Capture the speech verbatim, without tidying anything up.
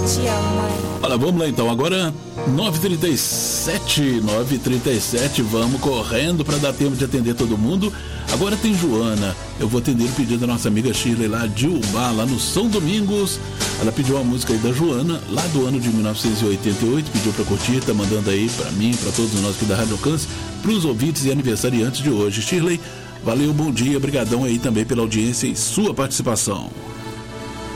Te amo, mãe. Olha, vamos lá então, agora nove e trinta e sete, nove e trinta e sete, vamos correndo para dar tempo de atender todo mundo. Agora tem Joana, eu vou atender o pedido da nossa amiga Shirley lá de Ubá, lá no São Domingos. Ela pediu uma música aí da Joana, lá do ano de mil novecentos e oitenta e oito, pediu para curtir, tá mandando aí para mim, para todos nós aqui da Rádio Alcance, pros ouvintes e aniversariantes de hoje. Shirley, valeu, bom dia, brigadão aí também pela audiência e sua participação.